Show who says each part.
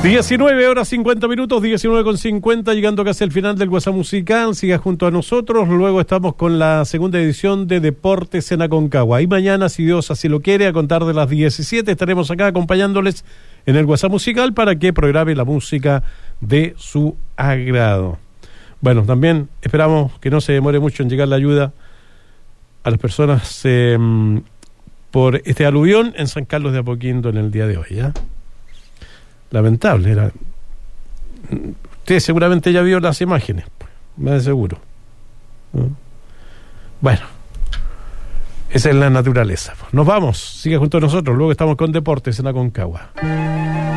Speaker 1: 19:50, 19:50, llegando casi al final del WhatsApp Musical. Siga junto a nosotros, luego estamos con la segunda edición de Deportes en Aconcagua. Y mañana, si Dios así lo quiere, a contar de las 17, estaremos acá acompañándoles en el WhatsApp Musical para que programe la música de su agrado. Bueno, también esperamos que no se demore mucho en llegar la ayuda a las personas por este aluvión en San Carlos de Apoquindo en el día de hoy, ¿ya? Lamentable era. Usted seguramente ya vio las imágenes, más de seguro, ¿no? Bueno, esa es la naturaleza. Nos vamos, siga junto a nosotros, luego estamos con Deportes en Aconcagua.